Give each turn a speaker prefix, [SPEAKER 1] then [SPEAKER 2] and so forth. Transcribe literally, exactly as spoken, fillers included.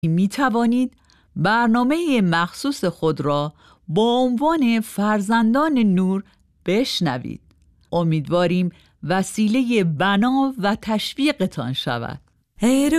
[SPEAKER 1] می توانید برنامه مخصوص خود را با عنوان فرزندان نور بشنوید. امیدواریم وسیله بنا و تشویقتان شود.